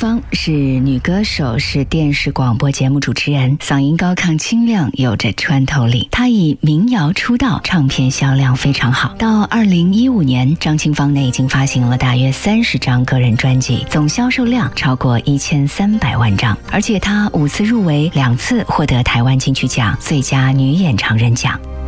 芳是女歌手，是电视广播节目主持人，嗓音高亢清亮，有着穿透力。她以民谣出道，唱片销量非常好。到2015年，张清芳呢已经发行了大约30张个人专辑，总销售量超过1300万张。而且她5次入围，2次获得台湾金曲奖最佳女演唱人奖。